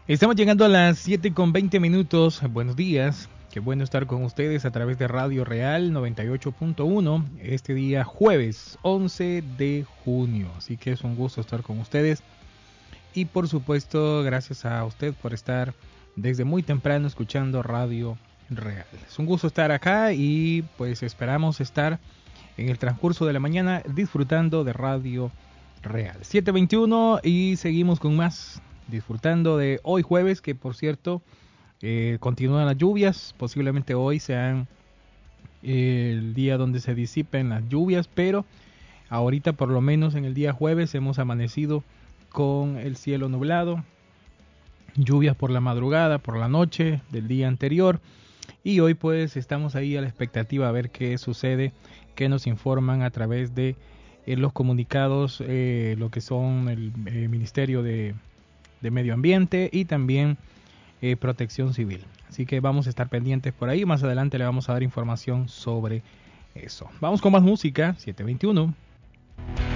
Estamos llegando a las 7:20. Buenos días. Qué bueno estar con ustedes a través de Radio Real 98.1 este día jueves 11 de junio. Así que es un gusto estar con ustedes. Y por supuesto, gracias a usted por estar desde muy temprano escuchando Radio Real. Es un gusto estar acá y pues esperamos estar en el transcurso de la mañana disfrutando de Radio Real. 7:21 y seguimos con más. Disfrutando de hoy jueves, que por cierto continúan las lluvias. Posiblemente hoy sean el día donde se disipen las lluvias, pero ahorita por lo menos en el día jueves hemos amanecido con el cielo nublado, lluvias por la madrugada, por la noche del día anterior, y hoy pues estamos ahí a la expectativa a ver qué sucede, qué nos informan a través de los comunicados, lo que son el Ministerio de Medio Ambiente y también Protección Civil. Así que vamos a estar pendientes por ahí. Más adelante le vamos a dar información sobre eso. Vamos con más música. 7:21.